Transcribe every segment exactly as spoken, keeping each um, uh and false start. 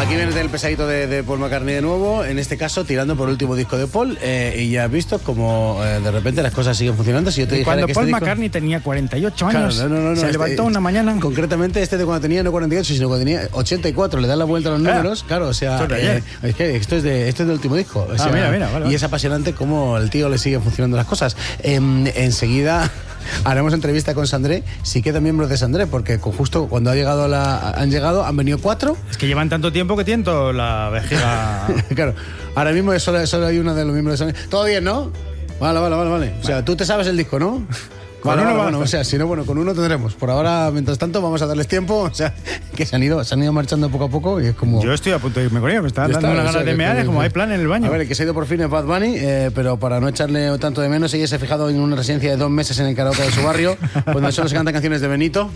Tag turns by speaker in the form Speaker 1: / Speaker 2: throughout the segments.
Speaker 1: Aquí viene el pesadito de, de Paul McCartney de nuevo, en este caso tirando por el último disco de Paul, eh, y ya has visto como eh, de repente las cosas siguen funcionando. Si yo te
Speaker 2: Cuando
Speaker 1: que
Speaker 2: Paul
Speaker 1: este disco...
Speaker 2: McCartney tenía cuarenta y ocho años,
Speaker 1: claro, no, no, no,
Speaker 2: se
Speaker 1: este,
Speaker 2: levantó una mañana.
Speaker 1: Concretamente este de cuando tenía no cuarenta y ocho, sino cuando tenía ochenta y cuatro, le dan la vuelta a los números, ah, claro, o sea, eh, es que esto es, de, esto es del último disco. O sea,
Speaker 2: ah, mira, mira, vale,
Speaker 1: y
Speaker 2: vale.
Speaker 1: es apasionante cómo el tío le siguen funcionando las cosas. Eh, enseguida haremos entrevista con Sandré, si quedan miembros de Sandré, porque justo cuando ha llegado la, han llegado, han venido cuatro.
Speaker 2: Es que llevan tanto tiempo que tiento la vejiga.
Speaker 1: Claro, ahora mismo solo, solo hay uno de los miembros de Sandré. ¿Todo bien, no? Vale, vale, vale, vale. O sea, tú te sabes el disco, ¿no?
Speaker 2: Con
Speaker 1: vale,
Speaker 2: uno
Speaker 1: vale,
Speaker 2: va
Speaker 1: bueno, o sea, si no, bueno, con uno tendremos. Por ahora, mientras tanto, vamos a darles tiempo. O sea, que se han ido, se han ido marchando poco a poco y es como...
Speaker 2: Yo estoy a punto de irme con ellos, me están dando
Speaker 1: está,
Speaker 2: una
Speaker 1: o
Speaker 2: ganas
Speaker 1: sea,
Speaker 2: de
Speaker 1: que,
Speaker 2: mear,
Speaker 1: que,
Speaker 2: es como hay plan en el baño.
Speaker 1: A ver, el que se ha ido por fin es Bad Bunny, eh, pero para no echarle tanto de menos, ella se ha fijado en una residencia de dos meses en el karaoke de su barrio, cuando solo se cantan canciones de Benito.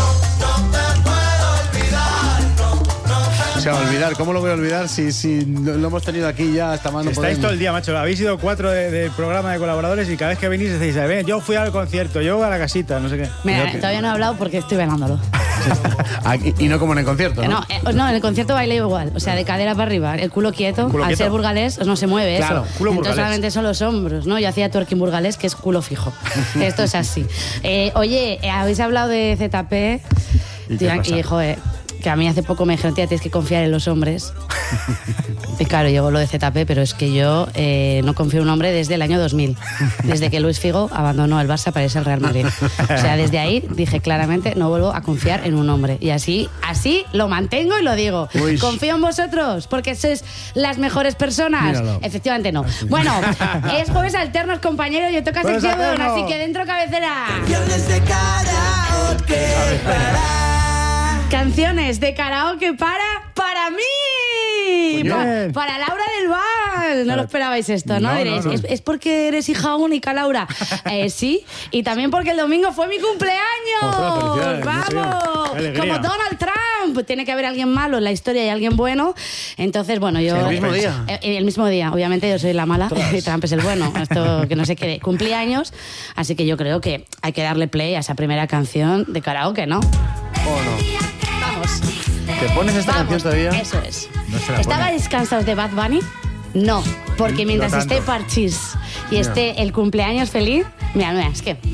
Speaker 1: O sea, olvidar, ¿cómo lo voy a olvidar si, si lo hemos tenido aquí ya hasta más no
Speaker 2: Estáis
Speaker 1: podemos?
Speaker 2: todo el día, macho. Habéis ido cuatro del de programa de colaboradores y cada vez que venís decís, "Ve, yo fui al concierto, yo a la casita, no sé qué".
Speaker 3: Mira, todavía no he hablado porque estoy velándolo.
Speaker 1: Aquí, y no como en el concierto, ¿no?
Speaker 3: No, eh, no, en el concierto bailé igual. O sea, de cadera para arriba, el culo quieto.
Speaker 2: Culo
Speaker 3: al
Speaker 2: quieto.
Speaker 3: ser burgalés, no se mueve
Speaker 1: Claro,
Speaker 3: eso.
Speaker 2: culo
Speaker 3: Entonces
Speaker 2: burgalés.
Speaker 3: solamente son los hombros, ¿no? Yo hacía twerking burgalés, que es culo fijo. Esto es así. Eh, oye, eh, habéis hablado de Z P.
Speaker 2: ¿Y qué
Speaker 3: Tía,
Speaker 2: pasa?
Speaker 3: y, joder, que a mí hace poco me dijeron, tía, tienes que confiar en los hombres. Y claro, llevo lo de Z P, pero es que yo eh, no confío en un hombre desde el año dos mil. Desde que Luis Figo abandonó el Barça para irse al Real Madrid. O sea, desde ahí dije claramente, no vuelvo a confiar en un hombre. Y así, así lo mantengo y lo digo.
Speaker 1: Uy.
Speaker 3: ¿Confío en vosotros? Porque sois las mejores personas.
Speaker 1: Míralo.
Speaker 3: Efectivamente no. Bueno, es jueves alternos, compañeros, yo toca
Speaker 2: Jueves
Speaker 3: sección,
Speaker 2: alterno.
Speaker 3: así que dentro cabecera.
Speaker 4: Canciones de karaoke para...
Speaker 3: Canciones de karaoke para para mí.
Speaker 2: Coño.
Speaker 3: Pa- para Laura del Val. No lo esperabais esto, ¿no?
Speaker 2: No, no,
Speaker 3: Diréis,
Speaker 2: no.
Speaker 3: ¿Es, es porque eres hija única, Laura? Eh, sí. Y también porque el domingo fue mi cumpleaños.
Speaker 1: Ostras, felicidades,
Speaker 3: ¡Vamos!
Speaker 2: qué alegría.
Speaker 3: Como Donald Trump. Tiene que haber alguien malo en la historia y alguien bueno. Entonces, bueno, yo...
Speaker 1: Sí, el mismo día.
Speaker 3: Eh, el mismo día. Obviamente yo soy la mala y Trump es el bueno. Esto que no se quede. Cumpleaños. Así que yo creo que hay que darle play a esa primera canción de karaoke, ¿no?
Speaker 1: ¿O no?
Speaker 3: Vamos.
Speaker 1: ¿Te pones esta
Speaker 3: Vamos,
Speaker 1: canción todavía?
Speaker 3: Eso es.
Speaker 2: No se la
Speaker 3: ¿Estabais cansados de Bad Bunny? No, porque
Speaker 2: Mm,
Speaker 3: mientras
Speaker 2: no tanto.
Speaker 3: esté Parchís y esté el cumpleaños feliz, mira, mira, es que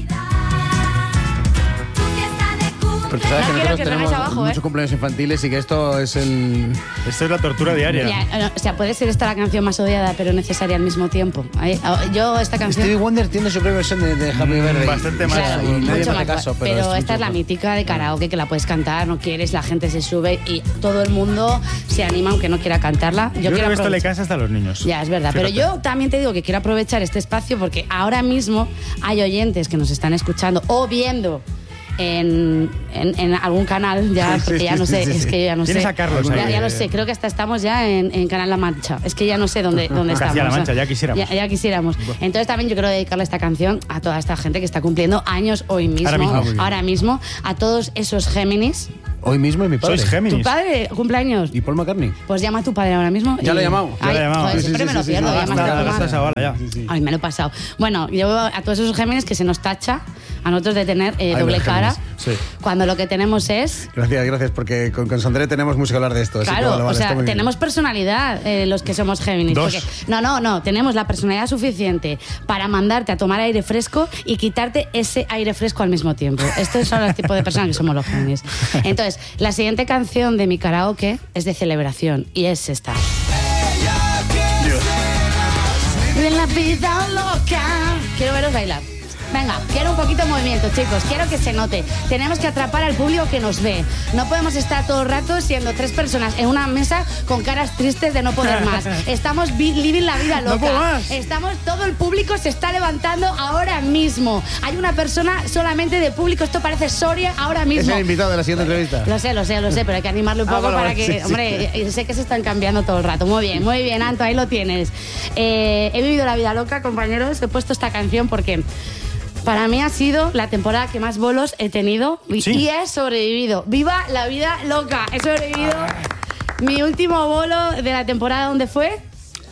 Speaker 1: Porque sabes
Speaker 3: No
Speaker 1: que
Speaker 3: quiero
Speaker 1: nosotros
Speaker 3: que os
Speaker 1: tenemos
Speaker 3: vengáis abajo,
Speaker 1: muchos
Speaker 3: ¿eh?
Speaker 1: cumpleaños infantiles y que esto es el...
Speaker 2: Esta es la tortura diaria.
Speaker 3: mira, o sea, puede ser esta la canción más odiada pero necesaria al mismo tiempo. Ahí- Yo esta canción
Speaker 1: Stevie Wonder tiene su propia versión de, de Happy
Speaker 2: Mm,
Speaker 1: Birthday.
Speaker 2: bastante más.
Speaker 3: Claro,
Speaker 1: y nadie
Speaker 3: mucho
Speaker 1: me hace
Speaker 3: más
Speaker 1: caso,
Speaker 3: guay.
Speaker 1: pero,
Speaker 3: esta es
Speaker 1: mucho
Speaker 3: la
Speaker 1: más.
Speaker 3: mítica de karaoke que la puedes cantar, no quieres, la gente se sube y todo el mundo se anima aunque no quiera cantarla. Yo,
Speaker 2: Yo creo
Speaker 3: quiero
Speaker 2: que esto le
Speaker 3: aprovechar-
Speaker 2: cansa hasta a los niños.
Speaker 3: Ya, es verdad.
Speaker 2: Fíjate.
Speaker 3: Pero yo también te digo que quiero aprovechar este espacio porque ahora mismo hay oyentes que nos están escuchando o viendo en, en, en algún canal, ya,
Speaker 1: Sí,
Speaker 3: porque
Speaker 1: sí,
Speaker 3: ya no
Speaker 1: sí,
Speaker 3: sé,
Speaker 1: sí,
Speaker 3: es
Speaker 1: sí.
Speaker 3: que yo ya no
Speaker 2: Tienes
Speaker 3: sé.
Speaker 2: a Carlos
Speaker 3: ya,
Speaker 2: ahí,
Speaker 3: ya lo
Speaker 2: eh.
Speaker 3: sé, creo que hasta estamos ya en, en Canal La Mancha. Es que ya no sé dónde, dónde estamos.
Speaker 2: Castilla-La Mancha,
Speaker 3: ¿no?
Speaker 2: ya quisiéramos.
Speaker 3: Ya, ya quisiéramos. Entonces también yo quiero dedicarle esta canción a toda esta gente que está cumpliendo años hoy mismo.
Speaker 2: Ahora mismo.
Speaker 3: ahora mismo, a todos esos Géminis.
Speaker 1: Hoy mismo es mi padre.
Speaker 2: Sois
Speaker 3: ¿Tu
Speaker 2: Géminis.
Speaker 3: padre cumpleaños?
Speaker 1: ¿Y Paul McCartney?
Speaker 3: Pues llama a tu padre ahora mismo.
Speaker 1: Ya
Speaker 3: y-
Speaker 1: lo he llamado.
Speaker 2: Ya
Speaker 3: Ay,
Speaker 2: lo he llamado.
Speaker 3: joder,
Speaker 2: Sí, sí,
Speaker 3: siempre
Speaker 1: sí,
Speaker 3: me lo
Speaker 1: sí,
Speaker 3: pierdo.
Speaker 1: sí,
Speaker 3: llamas
Speaker 2: Hasta,
Speaker 3: a tu
Speaker 2: hasta
Speaker 3: madre.
Speaker 2: esa hora ya.
Speaker 3: Ay, me lo he pasado. Bueno, yo a todos esos Géminis que se nos tacha a nosotros de tener eh,
Speaker 1: Ay,
Speaker 3: doble
Speaker 1: los
Speaker 3: cara,
Speaker 1: Géminis,
Speaker 2: sí.
Speaker 3: cuando lo que tenemos es...
Speaker 1: Gracias, gracias, porque con, con Sandré tenemos mucho que hablar de esto. así que
Speaker 3: Claro,
Speaker 1: vale, vale,
Speaker 3: o sea,
Speaker 1: está muy bien.
Speaker 3: tenemos personalidad eh, los que somos Géminis.
Speaker 2: Dos.
Speaker 3: porque- no, no, no, tenemos la personalidad suficiente para mandarte a tomar aire fresco y quitarte ese aire fresco al mismo tiempo. Estos son los tipos de personas que somos los Géminis. Entonces, la siguiente canción de mi karaoke es de celebración y es esta. De la vida loca. Quiero veros bailar. Venga, quiero un poquito de movimiento, chicos. Quiero que se note. Tenemos que atrapar al público que nos ve. No podemos estar todo el rato siendo tres personas en una mesa con caras tristes de no poder más. Estamos vi- living la vida
Speaker 2: No
Speaker 3: loca.
Speaker 2: puedo más.
Speaker 3: Estamos, todo el público se está levantando ahora mismo. Hay una persona solamente de público. Esto parece Soria ahora
Speaker 1: Es
Speaker 3: mismo.
Speaker 1: el invitado de la siguiente entrevista.
Speaker 3: Lo sé, lo sé, lo sé, pero hay que animarle un
Speaker 1: Ah,
Speaker 3: poco
Speaker 1: vale,
Speaker 3: para
Speaker 1: vale,
Speaker 3: que,
Speaker 1: sí, sí.
Speaker 3: hombre, eh, sé que se están cambiando todo el rato. Muy bien, muy bien, Anto, ahí lo tienes. Eh, he vivido la vida loca, compañeros. He puesto esta canción porque para mí ha sido la temporada que más bolos he tenido y,
Speaker 2: Sí.
Speaker 3: y he sobrevivido. ¡Viva la vida loca! He sobrevivido. Mi último bolo de la temporada, ¿dónde fue?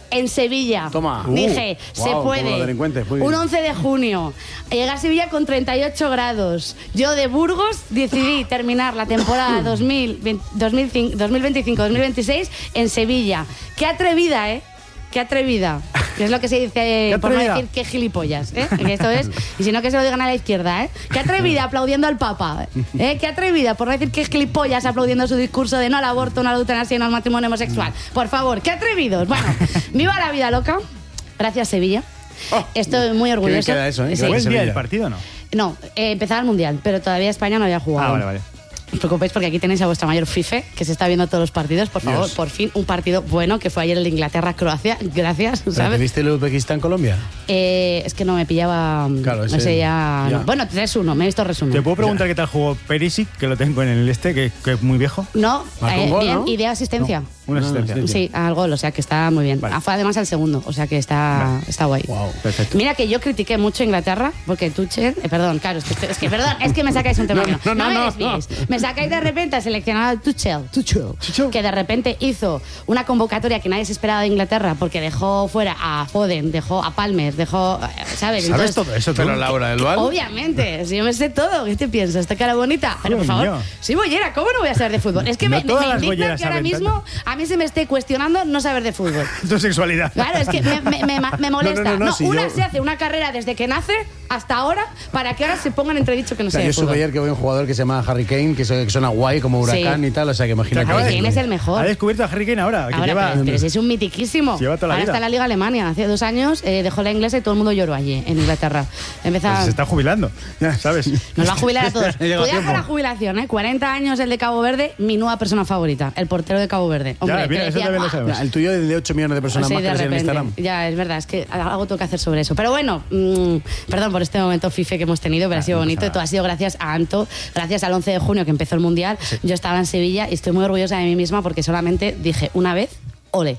Speaker 3: en Sevilla.
Speaker 1: Toma.
Speaker 3: Dije,
Speaker 1: Uh,
Speaker 3: se
Speaker 1: wow,
Speaker 3: puede.
Speaker 1: como los delincuentes, muy bien.
Speaker 3: Un once de junio. Llegué a Sevilla con treinta y ocho grados. Yo de Burgos decidí terminar la temporada dos mil veinte, dos mil veinticinco dos mil veintiséis en Sevilla. Qué atrevida, ¿eh? Qué atrevida. Que es lo que se dice, por no decir qué gilipollas, ¿eh? Que esto es, y si no que se lo digan a la izquierda, ¿eh? Qué atrevida aplaudiendo al Papa, ¿eh? Qué atrevida, por no decir qué gilipollas aplaudiendo su discurso de no al aborto, no a la eutanasia, no al matrimonio homosexual. Por favor, qué atrevidos. Bueno, viva la vida loca. Gracias, Sevilla. Estoy muy orgullosa.
Speaker 1: Qué bien queda eso, ¿eh?
Speaker 3: Sí.
Speaker 2: ¿Fue el día del partido o no?
Speaker 3: No, eh, empezaba el Mundial, pero todavía España no había jugado.
Speaker 2: Ah, vale, vale.
Speaker 3: No os preocupéis porque aquí tenéis a vuestra mayor fife, que se está viendo todos los partidos. Por favor,
Speaker 1: Dios.
Speaker 3: por fin un partido bueno, que fue ayer el de Inglaterra-Croacia. Gracias,
Speaker 1: ¿Pero
Speaker 3: ¿sabes?
Speaker 1: te viste el Uzbekistán-Colombia?
Speaker 3: Eh, es que no me pillaba.
Speaker 1: Claro, ese-
Speaker 3: ese ya.
Speaker 1: ya.
Speaker 3: Bueno, tres uno, me he visto resumen.
Speaker 2: ¿Te puedo preguntar qué tal jugó Perisic, que lo tengo en el este, que, que es muy viejo?
Speaker 3: No,
Speaker 1: Marcó un
Speaker 3: eh,
Speaker 1: gol,
Speaker 3: bien,
Speaker 1: ¿no?
Speaker 3: y de asistencia.
Speaker 2: Una
Speaker 1: No,
Speaker 2: asistencia.
Speaker 1: no,
Speaker 3: Sí, al gol, o sea que está muy bien.
Speaker 2: Vale.
Speaker 3: Ah, fue además el segundo, o sea que está,
Speaker 2: Vale.
Speaker 3: está guay.
Speaker 1: Wow.
Speaker 2: Perfecto.
Speaker 3: Mira que yo critiqué mucho a Inglaterra, porque Tuchel, eh, perdón, claro, es que, es que perdón, es que me sacáis un tema. que
Speaker 1: No, no,
Speaker 3: me
Speaker 1: no,
Speaker 3: desviéis. Me sacáis de repente al seleccionado Tuchel, Tuchel, que de repente hizo una convocatoria que nadie se esperaba de Inglaterra, porque dejó fuera a Foden, dejó a Palmer, dejó, eh, ¿sabes?
Speaker 2: ¿Sabes
Speaker 3: Entonces,
Speaker 2: todo eso?
Speaker 5: Pero
Speaker 2: tú?
Speaker 5: Laura del Val.
Speaker 3: Obviamente, si yo me sé todo, ¿qué te piensas? Esta cara bonita. Pero por
Speaker 2: Dios
Speaker 3: favor,
Speaker 2: mío.
Speaker 3: soy bollera, ¿cómo no voy a saber de fútbol? Es que
Speaker 2: No
Speaker 3: me,
Speaker 2: todas
Speaker 3: me
Speaker 2: las
Speaker 3: indigna
Speaker 2: bolleras
Speaker 3: que ahora
Speaker 2: saben
Speaker 3: mismo a mí se me esté cuestionando no saber de fútbol.
Speaker 2: Tu sexualidad.
Speaker 3: Claro, es que me, me- me- me molesta.
Speaker 1: No, no, no, no, si
Speaker 3: una
Speaker 1: yo-
Speaker 3: se hace una carrera desde que nace hasta ahora para que ahora se pongan entredicho que no
Speaker 1: O sea,
Speaker 3: sé de
Speaker 1: yo supe
Speaker 3: fútbol.
Speaker 1: ayer que voy a un jugador que se llama Harry Kane, que, se- que suena guay como huracán
Speaker 3: Sí.
Speaker 1: y tal, o sea que imagínate.
Speaker 2: acaba de
Speaker 3: Harry Kane es el mejor.
Speaker 2: Ha descubierto a Harry Kane ahora, que
Speaker 3: Ahora,
Speaker 2: lleva...
Speaker 3: pero, pero si es un mitiquísimo.
Speaker 2: Lleva toda la
Speaker 3: Ahora
Speaker 2: vida.
Speaker 3: está en la Liga Alemania. Hace dos años eh, dejó la inglesa y todo el mundo lloró allí, en Inglaterra. Empieza...
Speaker 2: Pues se está jubilando, ya sabes.
Speaker 3: Nos va a jubilar a todos.
Speaker 1: Ya llega
Speaker 3: Cuidado
Speaker 1: tiempo.
Speaker 3: con la jubilación, ¿eh? cuarenta años el de Cabo Verde, mi nueva persona favorita, el portero de Cabo Verde. Hombre,
Speaker 2: Ya,
Speaker 3: te
Speaker 2: bien, eso
Speaker 3: decía,
Speaker 2: también lo
Speaker 3: "Buah".
Speaker 2: sabemos.
Speaker 1: Ya, el tuyo de ocho millones de personas
Speaker 3: Sí,
Speaker 1: más que
Speaker 3: de
Speaker 1: le siguen en
Speaker 3: repente.
Speaker 1: Instagram.
Speaker 3: Ya, es verdad, es que algo tengo que hacer sobre eso. Pero bueno, mmm, perdón por este momento fife que hemos tenido, pero ha sido
Speaker 2: no pasa
Speaker 3: bonito. Y
Speaker 2: nada.
Speaker 3: todo ha sido gracias a Anto, gracias al once de junio que empezó el Mundial. Yo estaba en Sevilla y estoy muy orgullosa de mí misma porque solamente dije una vez, ole.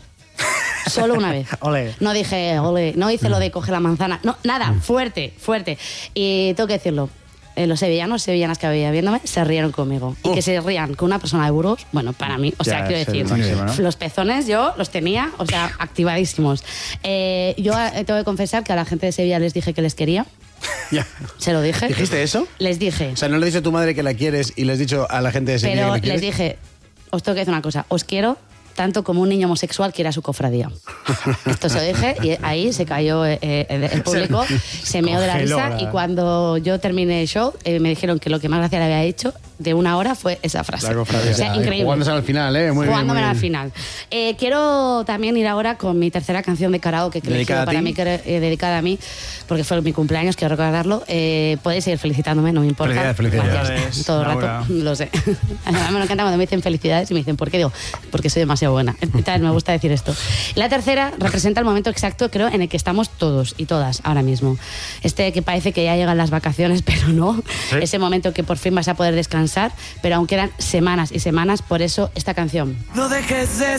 Speaker 3: Solo una vez.
Speaker 2: Ole.
Speaker 3: No dije, ole, no hice lo de coge la manzana. No, nada, fuerte, fuerte. Y tengo que decirlo. eh, los sevillanos, sevillanas que había viéndome, se rieron conmigo. Y que se rían con una persona de Burgos, bueno, para mí, o sea,
Speaker 2: Ya,
Speaker 3: quiero
Speaker 2: es
Speaker 3: decir,
Speaker 2: el máximo, ¿no?
Speaker 3: los pezones yo los tenía, o sea, activadísimos. Eh, yo eh, tengo que confesar que a la gente de Sevilla les dije que les quería,
Speaker 1: Ya.
Speaker 3: se lo dije.
Speaker 1: ¿Dijiste eso?
Speaker 3: Les dije,
Speaker 1: O sea, ¿no le dices a tu madre que la quieres y le has dicho a la gente de Sevilla
Speaker 3: pero
Speaker 1: que le
Speaker 3: les
Speaker 1: quieres?
Speaker 3: dije, os tengo que decir una cosa, os quiero tanto como un niño homosexual quiere a su cofradía. Esto se lo dije y ahí se cayó eh, eh, el público, se meó de la
Speaker 2: congeló
Speaker 3: risa
Speaker 2: la-
Speaker 3: y cuando yo terminé el show eh, me dijeron que lo que más gracia le había hecho de una hora fue esa frase.
Speaker 2: La cofradía.
Speaker 3: O sea,
Speaker 1: Ya,
Speaker 3: increíble.
Speaker 1: Jugándose al final, ¿eh? Muy bien,
Speaker 3: Jugándome
Speaker 1: muy
Speaker 3: al
Speaker 1: bien.
Speaker 3: final. Eh, quiero también ir ahora con mi tercera canción de karaoke que he
Speaker 1: ¿Dedicada
Speaker 3: elegido
Speaker 1: a
Speaker 3: para
Speaker 1: ti?
Speaker 3: mí, que, eh, dedicada a mí, porque fue mi cumpleaños, quiero recordarlo. Eh, podéis seguir felicitándome, no me importa.
Speaker 1: Felicidades, felicidades.
Speaker 3: Gracias. Todo el
Speaker 2: Laura.
Speaker 3: rato, lo sé. A mí me encanta cuando me dicen felicidades y me dicen, ¿por qué? Digo, porque soy demasiado buena. Entonces, me gusta decir esto. La tercera representa el momento exacto, creo, en el que estamos todos y todas ahora mismo. Este que parece que ya llegan las vacaciones, pero no.
Speaker 2: Sí.
Speaker 3: Ese momento que por fin vas a poder descansar, pero aún quedan semanas y semanas, por eso esta canción.
Speaker 4: No dejes de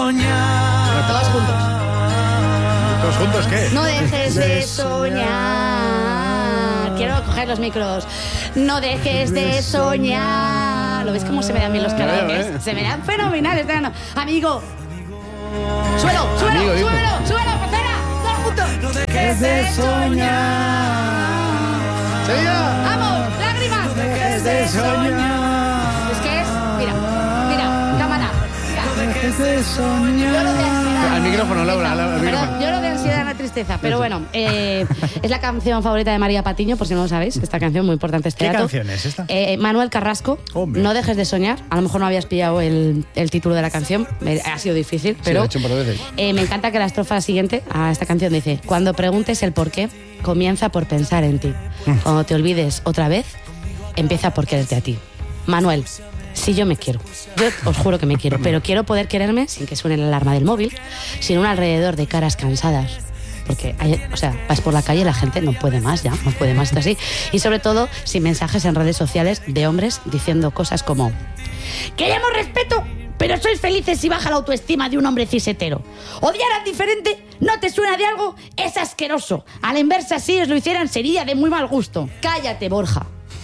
Speaker 4: soñar.
Speaker 3: Todos juntos.
Speaker 2: ¿Todos juntos qué?
Speaker 3: No dejes de soñar. Quiero coger los micros. No dejes de soñar. ¿Lo ves cómo se me dan bien los
Speaker 1: Ya veo,
Speaker 3: karaokes?
Speaker 1: ¿eh?
Speaker 3: Se me dan fenomenales. Amigo, amigo. Suelo, suelo,
Speaker 1: Amigo, dijo.
Speaker 3: suelo, suelo, pecera. Todos juntos.
Speaker 4: No dejes de soñar.
Speaker 1: ¡Sevilla!
Speaker 3: Vamos, lágrimas.
Speaker 4: No dejes de soñar.
Speaker 3: Es que es, mira, mira, cámara. Mira.
Speaker 4: Dejes de soñar.
Speaker 3: Lloro de ansiedad.
Speaker 1: Al micrófono, Laura, al- al
Speaker 3: Perdón,
Speaker 1: micrófono.
Speaker 3: lloro de ansiedad en la tristeza. Pero bueno, eh, es la canción favorita de María Patiño, por si no lo sabéis. Esta canción muy importante este
Speaker 2: ¿Qué
Speaker 3: dato.
Speaker 2: canción es esta?
Speaker 3: Eh, Manuel Carrasco,
Speaker 2: Hombre.
Speaker 3: No dejes de soñar. A lo mejor no habías pillado el, el título de la canción. Eh, Ha sido difícil, pero
Speaker 1: lo he hecho un par de veces.
Speaker 3: eh, me encanta que la estrofa siguiente a esta canción dice: cuando preguntes el por qué, comienza por pensar en ti. Cuando te olvides otra vez, empieza por quererte a ti. Manuel, si yo me quiero, yo os juro que me quiero, pero quiero poder quererme sin que suene la alarma del móvil, sin un alrededor de caras cansadas. Porque, hay- o sea, vas por la calle y la gente no puede más ya, no puede más, está así. Y sobre todo, sin mensajes en redes sociales de hombres diciendo cosas como: queremos respeto, pero sois felices si baja la autoestima de un hombre cisetero. Odiar al diferente, ¿no te suena de algo? Es asqueroso. A la inversa, si os lo hicieran, sería de muy mal gusto. Cállate, Borja.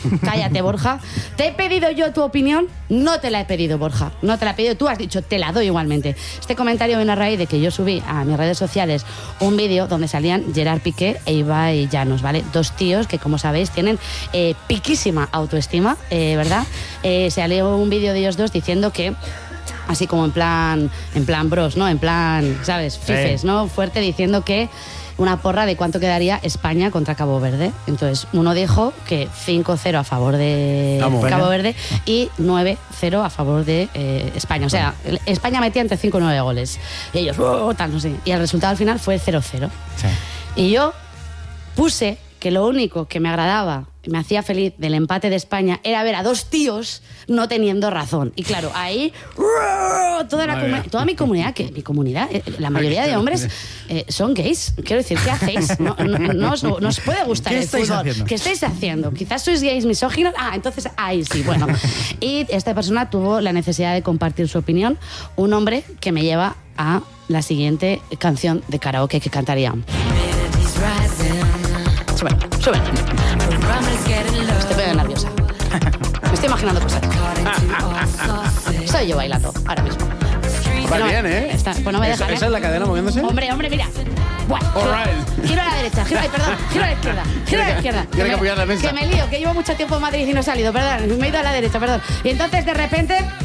Speaker 3: Cállate, Borja. ¿Te he pedido yo tu opinión? No te la he pedido, Borja. No te la he pedido. Tú has dicho, te la doy igualmente. Este comentario viene a raíz de que yo subí a mis redes sociales un vídeo donde salían Gerard Piqué e Ibai Llanos, ¿vale? Dos tíos que, como sabéis, tienen eh, piquísima autoestima, eh, ¿verdad? Eh, salió un vídeo de ellos dos diciendo que así como en plan en plan bros, ¿no? En plan, ¿sabes? Fifes, ¿no? Fuerte, diciendo que una porra de cuánto quedaría España contra Cabo Verde. Entonces, uno dijo que cinco cero a favor de
Speaker 1: Vamos,
Speaker 3: Cabo
Speaker 1: bueno.
Speaker 3: Verde y nueve cero a favor de eh, España. O sea, bueno. España metía entre cinco y nueve goles. Y ellos, oh, tal, no sé. Y el resultado al final fue cero cero.
Speaker 2: Sí.
Speaker 3: Y yo puse que lo único que me agradaba, me hacía feliz del empate de España era ver a dos tíos no teniendo razón. Y claro, ahí toda, la comu- toda mi comunidad, que mi comunidad, eh, la mayoría de hombres eh, son gays. Quiero decir, ¿qué hacéis? No, no, no os, no os puede gustar
Speaker 2: ¿Qué
Speaker 3: el
Speaker 2: estáis
Speaker 3: fútbol.
Speaker 2: haciendo?
Speaker 3: ¿Qué estáis haciendo? Quizás sois gays misóginos. Ah, entonces ahí sí, bueno. Y esta persona tuvo la necesidad de compartir su opinión. Un hombre que me lleva a la siguiente canción de karaoke que cantaría. Súbelo, súbelo. Me estoy poniendo nerviosa. Me estoy imaginando cosas. Soy yo bailando ahora mismo.
Speaker 1: Va
Speaker 3: No,
Speaker 1: bien, ¿eh?
Speaker 3: está- pues no me
Speaker 1: ¿Esa,
Speaker 3: dejan, ¿eh?
Speaker 1: esa es la cadena moviéndose?
Speaker 3: Hombre, hombre, mira. Buah,
Speaker 1: All
Speaker 3: giro,
Speaker 1: right.
Speaker 3: giro a la derecha, giro, ay, perdón, giro a la izquierda, giro a la izquierda.
Speaker 1: Tiene que
Speaker 3: me-
Speaker 1: apoyar la mesa.
Speaker 3: Que me lío, que llevo mucho tiempo en Madrid y no he salido, perdón, me he ido a la derecha, perdón. Y entonces de repente